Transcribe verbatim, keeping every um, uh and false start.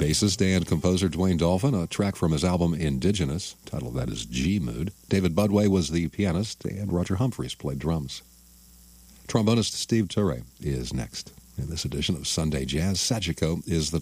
Bassist and composer Dwayne Dolphin, a track from his album Indigenous, title of that is G-Mood. David Budway was the pianist, and Roger Humphreys played drums. Trombonist Steve Turre is next. In this edition of Sunday Jazz, Sachiko is the